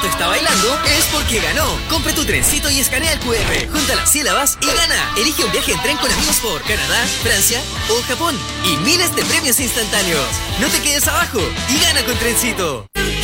Trencito está bailando es porque ganó. Compra tu trencito y escanea el QR. Junta las sílabas y gana. Elige un viaje en tren con amigos por Canadá, Francia o Japón. Y miles de premios instantáneos. No te quedes abajo y gana con Trencito.